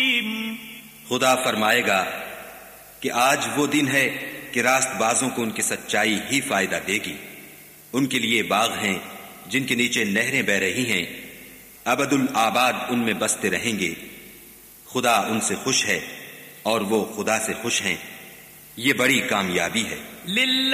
खुदा फरमाएगा कि आज वो दिन है कि रास्तबाजों को उनकी सच्चाई ही फायदा देगी। उनके लिए बाग हैं जिनके नीचे नहरें बह रही हैं, अबदुल आबाद उनमें बसते रहेंगे। खुदा उनसे खुश है और वो खुदा से खुश हैं। ये बड़ी कामयाबी है।